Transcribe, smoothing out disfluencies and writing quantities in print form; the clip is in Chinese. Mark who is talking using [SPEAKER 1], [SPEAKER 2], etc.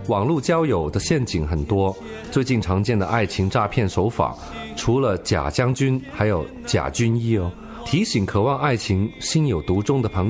[SPEAKER 1] 网络交友的陷阱很多，最近常见的爱情诈骗手法，除了假将军，还有假军医哦。提醒渴望爱情、心有独钟的朋友。